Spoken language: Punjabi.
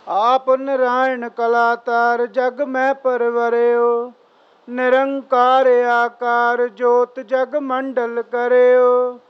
ਆਪ ਨਰਾਇਣ ਕਲਾਤਾਰ ਜਗ ਮੈਂ ਪਰਵਰਿਓ। ਨਿਰੰਕਾਰ ਆਕਾਰ ਜੋਤ ਜਗ ਮੰਡਲ ਕਰਿਓ।